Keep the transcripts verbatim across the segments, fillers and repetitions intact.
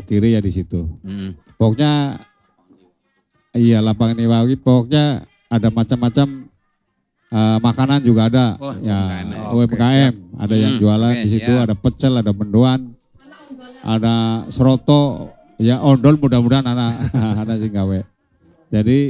kiri ya di situ. Hmm. Pokoknya iya lapangan Iwawi, pokoknya ada macam-macam uh, makanan juga ada. Oh, ya U M K M. U M K M, ada yang Hmm, jualan oke, di situ, siap. ada pecel, ada mendoan, ada seroto, ya ondol mudah-mudahan anak anak sing gawe. Jadi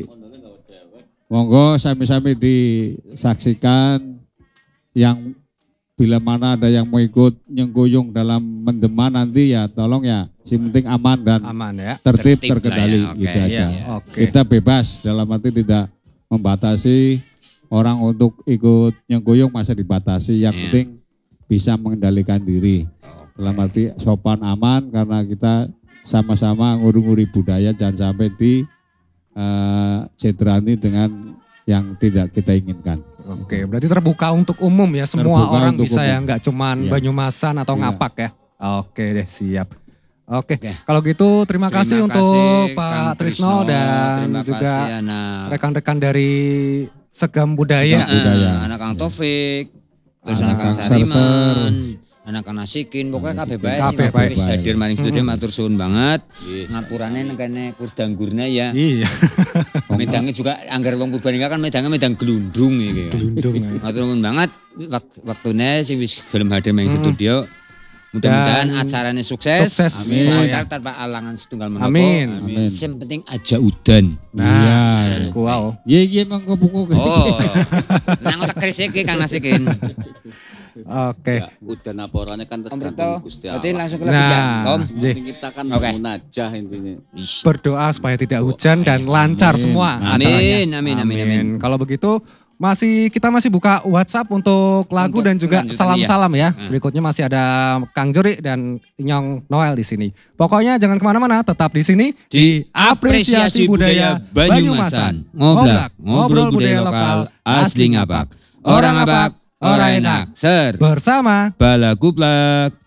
monggo sami-sami disaksikan yang bila mana ada yang mau ikut nyengkuyung dalam mendema nanti ya tolong ya, si penting aman dan Aman ya. tertib, Tertib terkendali lah ya, oke, gitu aja. iya, iya. Oke. Kita bebas dalam arti tidak membatasi orang untuk ikut nyengkuyung masa dibatasi. Yang Iya. penting bisa mengendalikan diri. Dalam arti sopan aman karena kita sama-sama nguri-nguri budaya, jangan sampai di uh, cedrani dengan yang tidak kita inginkan. Oke, berarti terbuka untuk umum ya, semua Terbuka orang untuk bisa umum. ya, nggak cuman Iya. Banyumasan atau Iya. Ngapak ya. Oke deh, siap. Oke, Oke. kalau gitu terima, Terima kasih kasih, untuk Kang Pak Trisno dan terima juga kasih anak rekan-rekan dari Segam Budaya. Segam Budaya. Eh, anak Kang Ya. Taufik, terus Anak anak Kang Kang Serser. Sariman, anak Kang Nasikin, pokoknya Nasikin. kabeh bae Kabeh sing bae. wis hadir maring studio Mm-mm. matur suwun banget. Yes. Ngapurane kene kurdanggurna ya. Iya, Medangnya juga anggar wong Purbalingga kan medangnya medang gelundung iki. gelundung. Matur nuwun banget wak- waktune sing wis gelem hadir maring Mm. studio. Mudah-mudahan Dan acaranya sukses. sukses. Amin. Lancar tanpa alangan setunggal menapa. Amin. Amin. Yang penting aja udan. Nah, Iya. wow. Iya iya mangko buku. Oh. Nang otak keris iki Kang Nasikin. Oke. Ya, udah laporannya kan Om Brito, tergantung Gusti berarti Allah. langsung ke lagi Nah. ya, Om. Yang penting kita kan Oke. munajah intinya. Berdoa supaya tidak hujan dan lancar Amin. semua Amin. acaranya. Amin, amin, amin. Kalau begitu masih kita masih buka WhatsApp untuk lagu Untuk dan juga kelanjutan, salam-salam ya. Nah. Berikutnya masih ada Kang Juri dan Nyong Noel di sini. Pokoknya jangan kemana-mana, tetap di sini Di Apresiasi Budaya Banyumasan. Ngoblak, ngobrol budaya lokal asli ngapak. Orang ngapak, orang enak. Ser, bersama bala kuplak.